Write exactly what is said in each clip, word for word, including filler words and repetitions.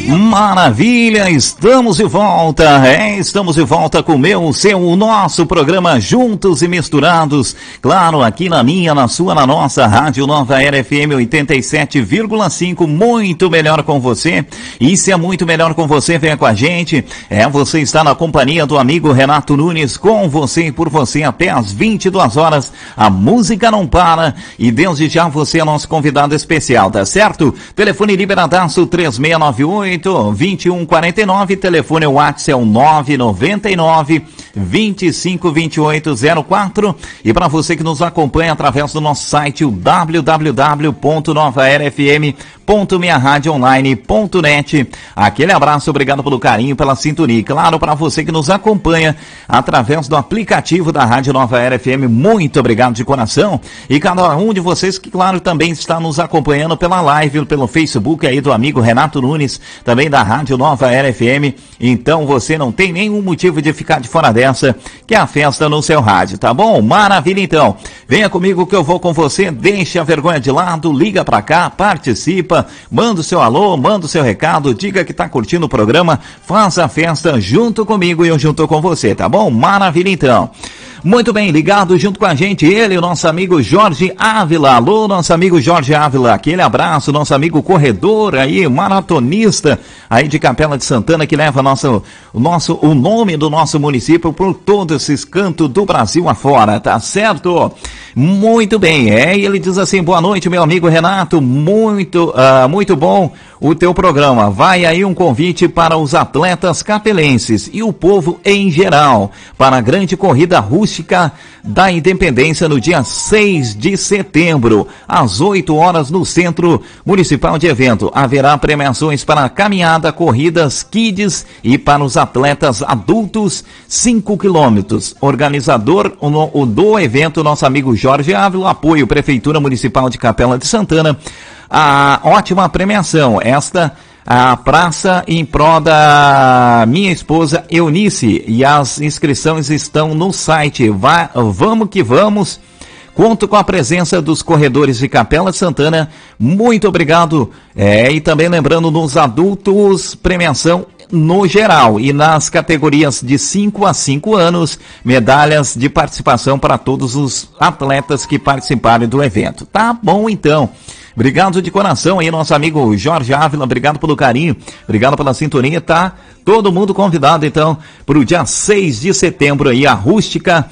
Maravilha, estamos de volta, é, estamos de volta com o meu, o seu, o nosso programa Juntos e Misturados, claro, aqui na minha, na sua, na nossa Rádio Nova Era F M oitenta e sete vírgula cinco, muito melhor com você, e se é muito melhor com você, venha com a gente, é, você está na companhia do amigo Renato Nunes, com você e por você até às vinte e duas horas, a música não para, e desde já você é nosso convidado especial, tá certo? Telefone liberadaço três seis nove oito vinte e um quarenta e nove, telefone WhatsApp é o nove nove nove vinte e cinco vinte e oito zero quatro, e para você que nos acompanha através do nosso site o w w w ponto nova era f m ponto minha rádio online ponto net. Aquele abraço, obrigado pelo carinho, pela sintonia. Claro, para você que nos acompanha através do aplicativo da Rádio Nova Era F M, muito obrigado de coração. E cada um de vocês que, claro, também está nos acompanhando pela live, pelo Facebook aí do amigo Renato Nunes, também da Rádio Nova Era F M. Então você não tem nenhum motivo de ficar de fora dessa, que é a festa no seu rádio, tá bom? Maravilha, então. Venha comigo que eu vou com você, deixe a vergonha de lado, liga pra cá, participa, manda o seu alô, manda o seu recado, diga que tá curtindo o programa, faça a festa junto comigo e eu junto com você, tá bom? Maravilha, então. Muito bem, ligado junto com a gente, ele, o nosso amigo Jorge Ávila. Alô, nosso amigo Jorge Ávila, aquele abraço, nosso amigo corredor aí, maratonista aí de Capela de Santana, que leva nosso, o, nosso, o nome do nosso município por todos esses cantos do Brasil afora, tá certo? Muito bem, é, e ele diz assim, boa noite, meu amigo Renato, muito, uh, muito bom o teu programa. Vai aí um convite para os atletas capelenses e o povo em geral, para a grande corrida rústica da Independência no dia seis de setembro, às oito horas no Centro Municipal de Evento. Haverá premiações para caminhada, corridas, kids e para os atletas adultos, cinco quilômetros. Organizador o, o do evento, nosso amigo Jorge Ávila, apoio Prefeitura Municipal de Capela de Santana. A ótima premiação, esta a praça em prol da minha esposa Eunice, e as inscrições estão no site. Vai, vamos que vamos. Conto com a presença dos corredores de Capela de Santana. Muito obrigado. É, e também lembrando, nos adultos, premiação no geral. E nas categorias de cinco a cinco anos, medalhas de participação para todos os atletas que participarem do evento. Tá bom, então. Obrigado de coração aí, nosso amigo Jorge Ávila, obrigado pelo carinho, obrigado pela sintonia, tá? Todo mundo convidado, então, para o dia seis de setembro aí, a rústica,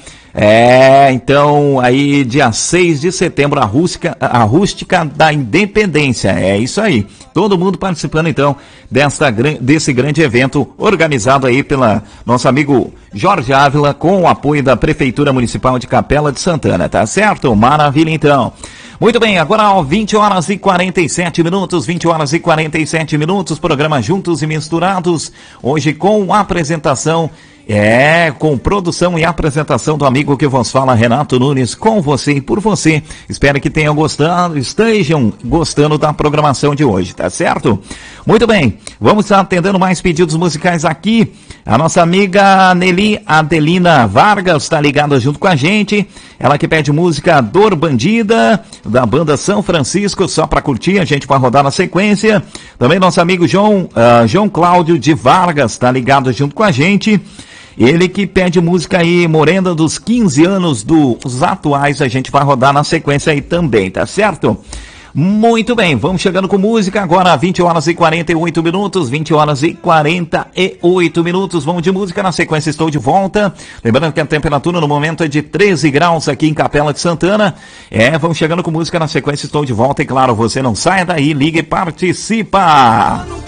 é, então, aí, dia seis de setembro, a rústica, a rústica da Independência, é isso aí. Todo mundo participando, então, desta, desse grande evento organizado aí pela nosso amigo Jorge Ávila, com o apoio da Prefeitura Municipal de Capela de Santana, tá certo? Maravilha, então. Muito bem, agora ó, vinte horas e quarenta e sete minutos, vinte horas e quarenta e sete minutos, programa Juntos e Misturados, hoje com a apresentação, é, com produção e apresentação do amigo que vos fala, Renato Nunes, com você e por você. Espero que tenham gostado, estejam gostando da programação de hoje, tá certo? Muito bem, vamos estar atendendo mais pedidos musicais aqui. A nossa amiga Nelly Adelina Vargas está ligada junto com a gente. Ela que pede música Dor Bandida, da banda São Francisco, só para curtir, a gente vai rodar na sequência. Também nosso amigo João, uh, João Cláudio de Vargas está ligado junto com a gente. Ele que pede música aí, Morena dos quinze anos dos atuais, a gente vai rodar na sequência aí também, tá certo? Muito bem, vamos chegando com música agora, vinte horas e quarenta e oito minutos, vinte horas e quarenta e oito minutos, vamos de música, na sequência estou de volta, lembrando que a temperatura no momento é de treze graus aqui em Capela de Santana, é, vamos chegando com música, na sequência estou de volta, e claro, você não saia daí, liga e participa!